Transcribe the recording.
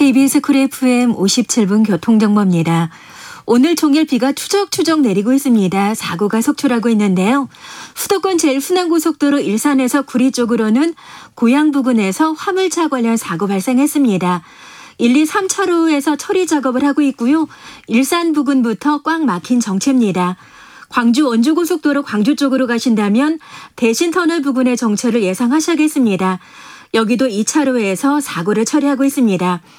KBS 쿨 FM 57분 교통정보입니다. 오늘 종일 비가 추적추적 내리고 있습니다. 사고가 속출하고 있는데요. 수도권 제1순환고속도로 일산에서 구리 쪽으로는 고양 부근에서 화물차 관련 사고 발생했습니다. 1, 2, 3차로에서 처리 작업을 하고 있고요. 일산 부근부터 꽉 막힌 정체입니다. 광주 원주고속도로 광주 쪽으로 가신다면 대신터널 부근의 정체를 예상하셔야겠습니다. 여기도 2차로에서 사고를 처리하고 있습니다.